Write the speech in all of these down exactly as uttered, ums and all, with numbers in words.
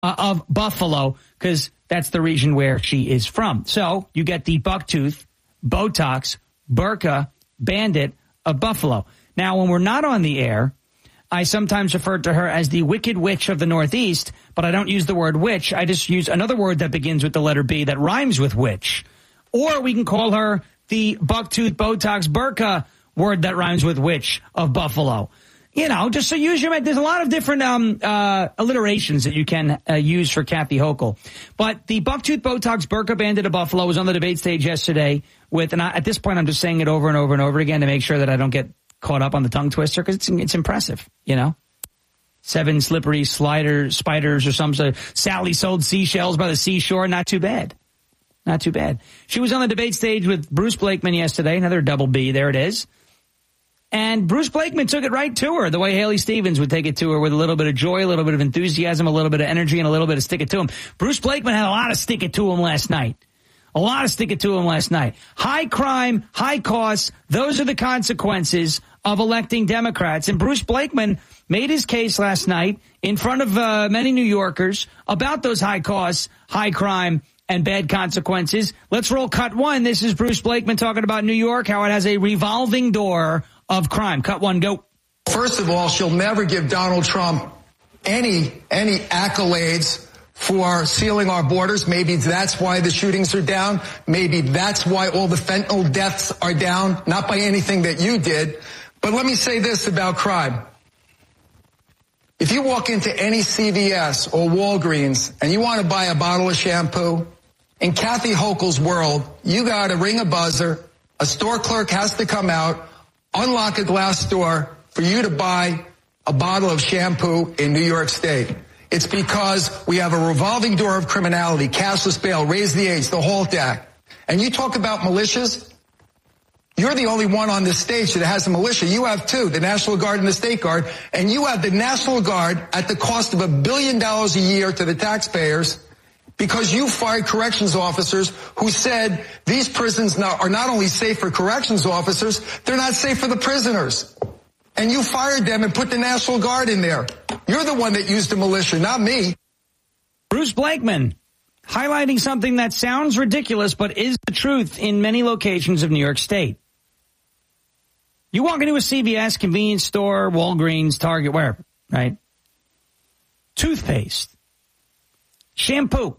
uh, of Buffalo, because that's the region where she is from. So you get the Bucktooth, Botox, Burqa Bandit of Buffalo. Now, when we're not on the air, I sometimes refer to her as the Wicked Witch of the Northeast, but I don't use the word witch. I just use another word that begins with the letter B that rhymes with witch. Or we can call her the Bucktooth, Botox, Burqa word that rhymes with witch of Buffalo. You know, just so use your, there's a lot of different um, uh, alliterations that you can uh, use for Kathy Hochul. But the Bucktooth, Botox, Burqa Bandit of Buffalo was on the debate stage yesterday with, and I, at this point I'm just saying it over and over and over again to make sure that I don't get caught up on the tongue twister, because it's, it's impressive, you know? Seven slippery slider spiders or some sort of Sally sold seashells by the seashore. Not too bad. Not too bad. She was on the debate stage with Bruce Blakeman yesterday, another double B. There it is. And Bruce Blakeman took it right to her, the way Haley Stevens would take it to her, with a little bit of joy, a little bit of enthusiasm, a little bit of energy, and a little bit of stick it to him. Bruce Blakeman had a lot of stick it to him last night. A lot of stick it to him last night. High crime, high costs, those are the consequences of electing Democrats. And Bruce Blakeman made his case last night in front of uh, many New Yorkers about those high costs, high crime, and bad consequences. Let's roll cut one. This is Bruce Blakeman talking about New York, how it has a revolving door of crime. Cut one, go. First of all, she'll never give Donald Trump any any accolades for sealing our borders. Maybe that's why the shootings are down. Maybe that's why all the fentanyl deaths are down, not by anything that you did. But let me say this about crime. If you walk into any C V S or Walgreens and you want to buy a bottle of shampoo, in Kathy Hochul's world, you got to ring a buzzer, a store clerk has to come out, unlock a glass door for you to buy a bottle of shampoo in New York State. It's because we have a revolving door of criminality, cashless bail, raise the age, the HALT Act. And you talk about militias, you're the only one on this stage that has a militia. You have two, the National Guard and the State Guard, and you have the National Guard at the cost of a billion dollars a year to the taxpayers because you fired corrections officers who said these prisons are not only safe for corrections officers, they're not safe for the prisoners. And you fired them and put the National Guard in there. You're the one that used the militia, not me. Bruce Blakeman highlighting something that sounds ridiculous but is the truth in many locations of New York State. You walk into a C V S, convenience store, Walgreens, Target, wherever, right? Toothpaste, shampoo,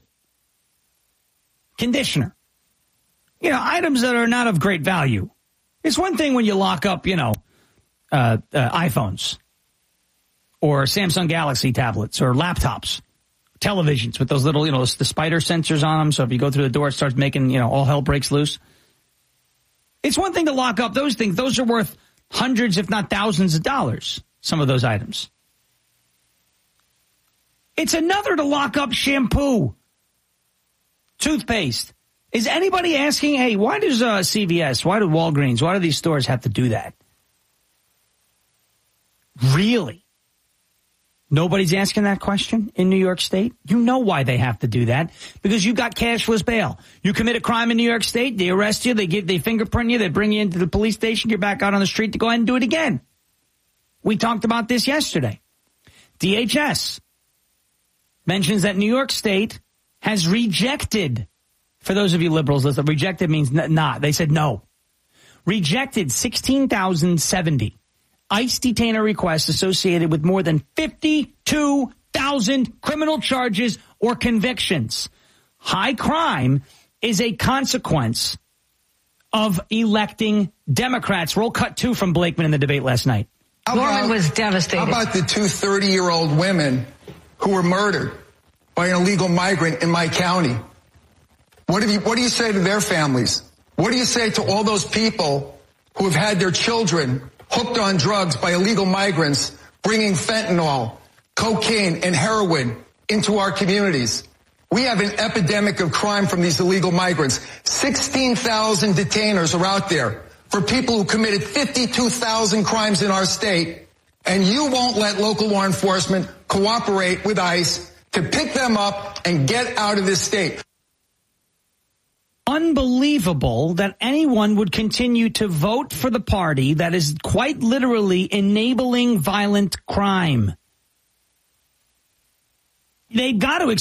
conditioner, you know, items that are not of great value. It's one thing when you lock up, you know, uh, uh, iPhones or Samsung Galaxy tablets or laptops, televisions with those little, you know, the spider sensors on them. So if you go through the door, it starts making, you know, all hell breaks loose. It's one thing to lock up those things. Those are worth hundreds, if not thousands of dollars, some of those items. It's another to lock up shampoo, toothpaste. Is anybody asking, hey, why does uh, C V S, why do Walgreens, why do these stores have to do that? Really? Nobody's asking that question in New York State? You know why they have to do that. Because you got cashless bail. You commit a crime in New York State, they arrest you, they get, they fingerprint you, they bring you into the police station, you're back out on the street to go ahead and do it again. We talked about this yesterday. D H S mentions that New York State has rejected, for those of you liberals, listen, rejected means n- not. They said no. Rejected sixteen thousand seventy ICE detainer requests associated with more than fifty-two thousand criminal charges or convictions. High crime is a consequence of electing Democrats. Roll cut two from Blakeman in the debate last night. Norman was devastated. How about the two thirty-year-old women who were murdered by an illegal migrant in my county? What, have you, what do you say to their families? What do you say to all those people who have had their children hooked on drugs by illegal migrants, bringing fentanyl, cocaine, and heroin into our communities? We have an epidemic of crime from these illegal migrants. sixteen thousand detainers are out there for people who committed fifty-two thousand crimes in our state, and you won't let local law enforcement cooperate with ICE to pick them up and get out of this state. Unbelievable that anyone would continue to vote for the party that is quite literally enabling violent crime. they got to